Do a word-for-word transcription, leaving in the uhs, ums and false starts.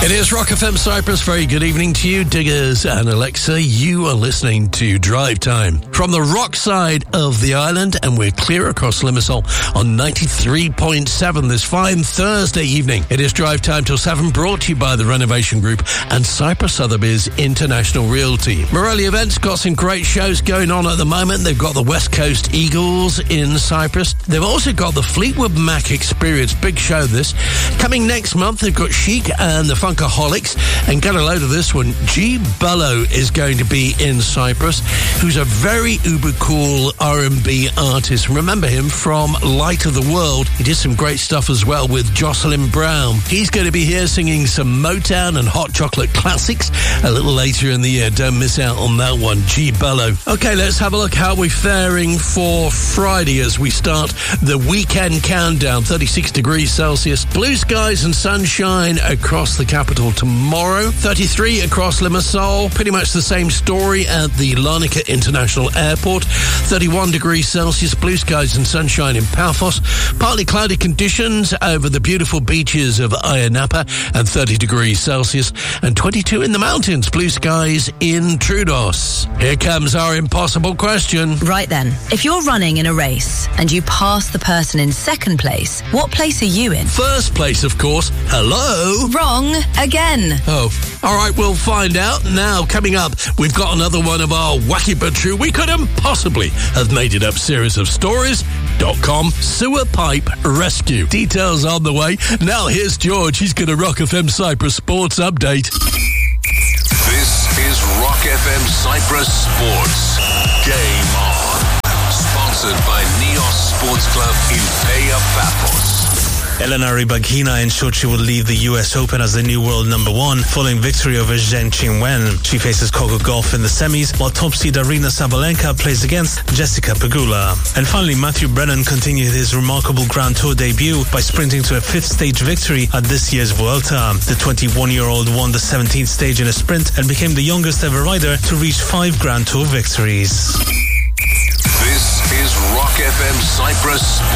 It is Rock F M Cyprus. Very good evening to you, Diggers and Alexa. You are listening to Drive Time from the rock side of the island, and we're clear across Limassol on ninety-three point seven this fine Thursday evening. It is Drive Time till seven, brought to you by the Renovation Group and Cyprus Sotheby's International Realty. Morelli Events got some great shows going on at the moment. They've got the West Coast Eagles in Cyprus. They've also got the Fleetwood Mac Experience. Big show this. Coming next month, they've got Chic and the Funkaholics, and get a load of this one. G Bello is going to be in Cyprus, who's a very uber cool R and B artist. Remember him from Light of the World. He did some great stuff as well with Jocelyn Brown. He's going to be here singing some Motown and Hot Chocolate classics a little later in the year. Don't miss out on that one. G Bello. Okay, let's have a look how we're faring for Friday as we start the weekend countdown. thirty-six degrees Celsius, blue skies and sunshine across the capital tomorrow. thirty-three across Limassol, pretty much the same story at the Larnaca International Airport. thirty-one degrees Celsius, blue skies and sunshine in Paphos. Partly cloudy conditions over the beautiful beaches of Ayia Napa, and thirty degrees Celsius, and twenty-two in the mountains, blue skies in Troodos. Here comes our impossible question. Right then, if you're running in a race and you pass the person in second place, what place are you in? First place, of course. Hello? Wrong again. Oh, all right, we'll find out. Now, coming up, we've got another one of our wacky but true, we couldn't possibly have made it up series of stories. Dot com sewer pipe rescue. Details on the way. Now here's George. He's going to Rock F M Cyprus Sports Update. This is Rock F M Cyprus Sports. Game on. Sponsored by Neos Sports Club in Paya Paphos. Elena Rybakina ensured she would leave the U S Open as the new world number one, following victory over Zheng Qinwen. She faces Coco Gauff in the semis, while top seed Aryna Sabalenka plays against Jessica Pegula. And finally, Matthew Brennan continued his remarkable Grand Tour debut by sprinting to a fifth stage victory at this year's Vuelta. The twenty-one-year-old won the seventeenth stage in a sprint and became the youngest ever rider to reach five Grand Tour victories. This is Rock F M Cyprus